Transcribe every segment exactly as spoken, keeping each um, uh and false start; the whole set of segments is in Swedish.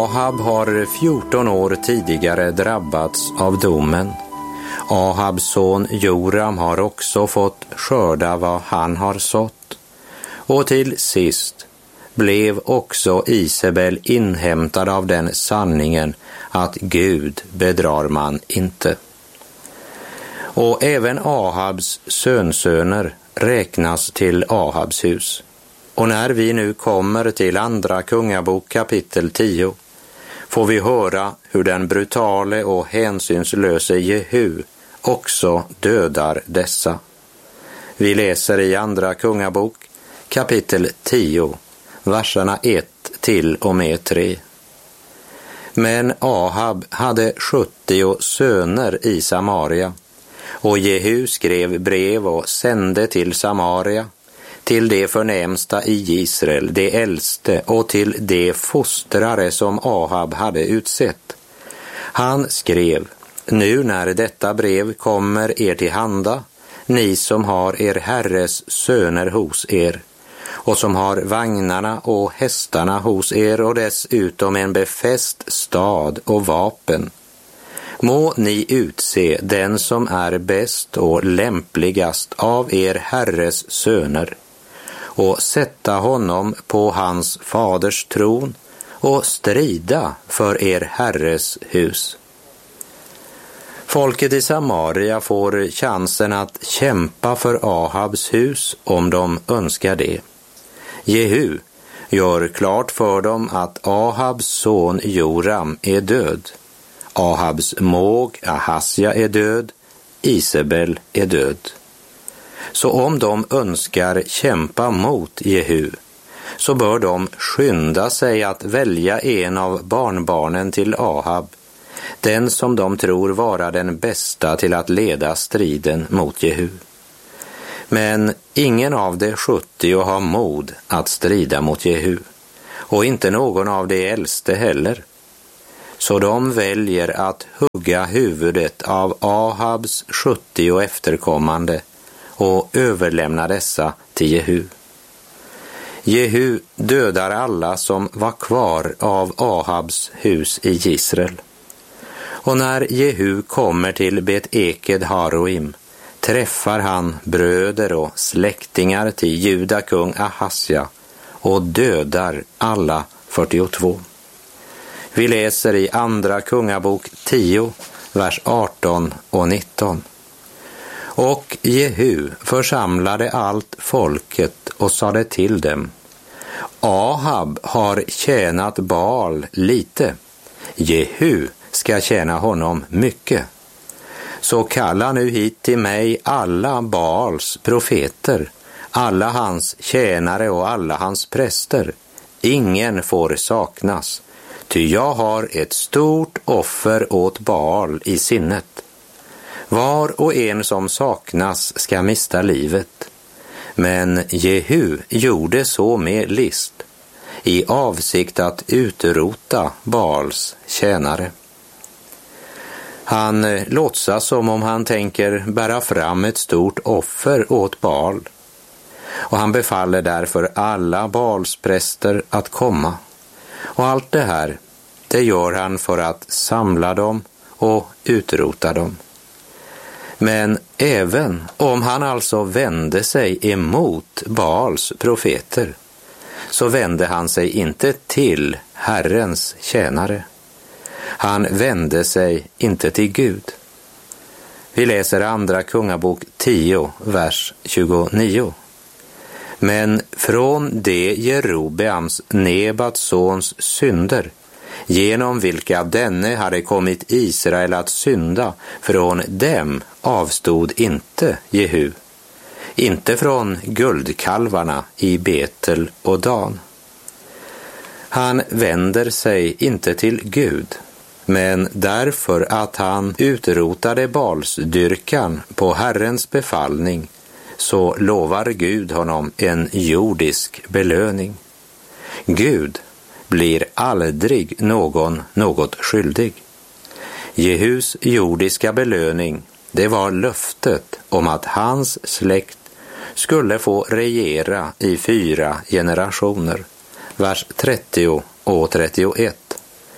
Ahab har fjorton år tidigare drabbats av domen. Ahabs son Joram har också fått skörda vad han har sått. Och till sist blev också Isabel inhämtad av den sanningen att Gud bedrar man inte. Och även Ahabs sönsöner räknas till Ahabs hus. Och när vi nu kommer till andra kungabok kapitel tio får vi höra hur den brutale och hänsynslöse Jehu också dödar dessa. Vi läser i andra kungabok kapitel tio, verserna ett till och med tre. Men Ahab hade sjuttio söner i Samaria, och Jehu skrev brev och sände till Samaria, till de förnämsta i Israel, de äldste, och till de fostrare som Ahab hade utsett. Han skrev: nu när detta brev kommer er till handa, ni som har er herres söner hos er, och som har vagnarna och hästarna hos er, och dessutom en befäst stad och vapen, må ni utse den som är bäst och lämpligast av er herres söner, och sätta honom på hans faders tron och strida för er herres hus. Folket i Samaria får chansen att kämpa för Ahabs hus om de önskar det. Jehu gör klart för dem att Ahabs son Joram är död. Ahabs måg Ahasja är död. Isabel är död. Så om de önskar kämpa mot Jehu, så bör de skynda sig att välja en av barnbarnen till Ahab, den som de tror vara den bästa till att leda striden mot Jehu. Men ingen av de sjuttio har mod att strida mot Jehu, och inte någon av de äldste heller. Så de väljer att hugga huvudet av Ahabs sjuttio efterkommande och överlämna dessa till Jehu. Jehu dödar alla som var kvar av Ahabs hus i Israel. Och när Jehu kommer till Bet-Eked Haroim träffar han bröder och släktingar till Juda kung Ahasja och dödar alla fyrtiotvå. Vi läser i andra kungabok tio, vers arton och nitton. Och Jehu församlade allt folket och sade till dem: Ahab har tjänat Baal lite, Jehu ska tjäna honom mycket. Så kalla nu hit till mig alla Baals profeter, alla hans tjänare och alla hans präster. Ingen får saknas, ty jag har ett stort offer åt Baal i sinnet. Var och en som saknas ska mista livet. Men Jehu gjorde så med list, i avsikt att utrota Baals tjänare. Han låtsas som om han tänker bära fram ett stort offer åt Baal, och han befaller därför alla Baals präster att komma. Och allt det här, det gör han för att samla dem och utrota dem. Men även om han alltså vände sig emot Baals profeter, så vände han sig inte till Herrens tjänare. Han vände sig inte till Gud. Vi läser andra kungabok tio, vers tjugonio. Men från det Jerobeams, Nebats sons synder, genom vilka denne hade kommit Israel att synda, från dem avstod inte Jehu, inte från guldkalvarna i Betel och Dan. Han vänder sig inte till Gud, men därför att han utrotade Balsdyrkan på Herrens befallning, så lovar Gud honom en jordisk belöning. Gud blir aldrig någon något skyldig. Jehus jordiska belöning, det var löftet om att hans släkt skulle få regera i fyra generationer. Vers trettio och trettioett.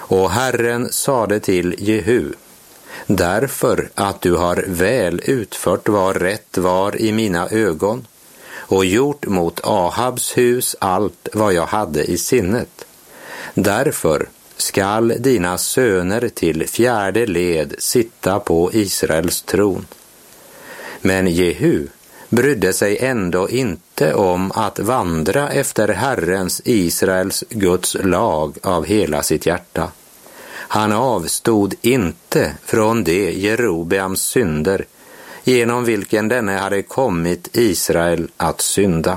Och Herren sade till Jehu: därför att du har väl utfört vad rätt var i mina ögon och gjort mot Ahabs hus allt vad jag hade i sinnet, därför skall dina söner till fjärde led sitta på Israels tron. Men Jehu brydde sig ändå inte om att vandra efter Herrens, Israels, Guds lag av hela sitt hjärta. Han avstod inte från det Jerobeams synder, genom vilken denne hade kommit Israel att synda.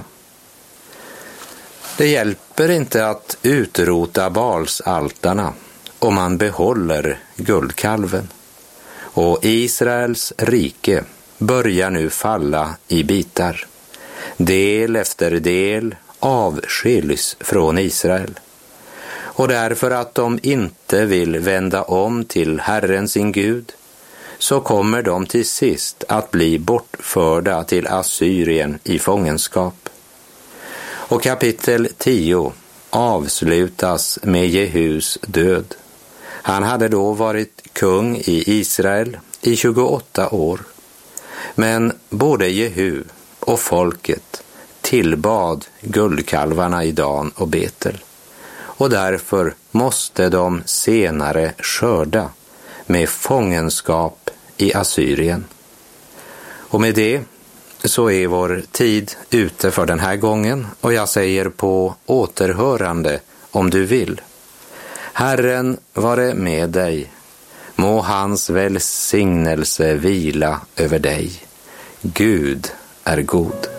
Det hjälper inte att utrota Baalsaltarna om man behåller guldkalven. Och Israels rike börjar nu falla i bitar. Del efter del avskiljs från Israel. Och därför att de inte vill vända om till Herren sin Gud, så kommer de till sist att bli bortförda till Assyrien i fångenskap. Och kapitel tio avslutas med Jehus död. Han hade då varit kung i Israel i tjugoåtta år. Men både Jehu och folket tillbad guldkalvarna i Dan och Betel. Och därför måste de senare skörda med fångenskap i Assyrien. Och med det så är vår tid ute för den här gången, och jag säger på återhörande om du vill. Herren vare med dig, må hans välsignelse vila över dig. Gud är god.